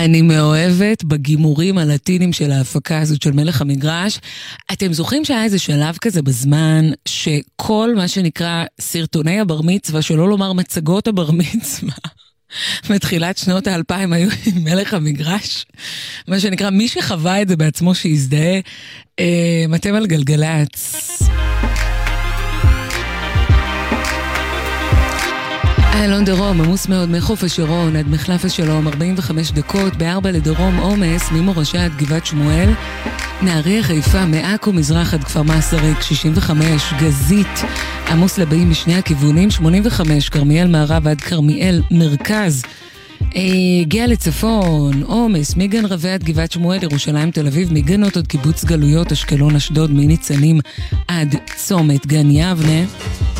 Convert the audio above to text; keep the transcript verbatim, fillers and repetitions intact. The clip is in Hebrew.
אני מאוהבת בגימורים הלטינים של ההפקה הזאת של מלך המגרש. אתם זוכרים שהיה איזה שלב כזה בזמן שכל מה שנקרא סרטוני הבר מצווה, שלא לומר מצגות הבר מצווה, מתחילת שנות האלפיים היו עם מלך המגרש, מה שנקרא, מי שחווה את זה בעצמו שיזדהה, אה, אתם על גלגלץ. איילון דרום, עמוס מאוד מחוף השרון עד מחלף השלום, ארבעים וחמש דקות, בארבע לדרום עומס, ממורשה עד גבעת שמואל, נהריה חיפה, מעכו מזרח עד כפר מסריק, שישים וחמש, גזית, עמוס לבאים משני הכיוונים, שמונים וחמש, כרמיאל מערב עד כרמיאל מרכז, הגיע לצפון, עומס, מגן רבי עד גבעת שמואל, ירושלים תל אביב, מגנות עד קיבוץ גלויות, אשקלון אשדוד, מניצנים עד צומת גן יבנה,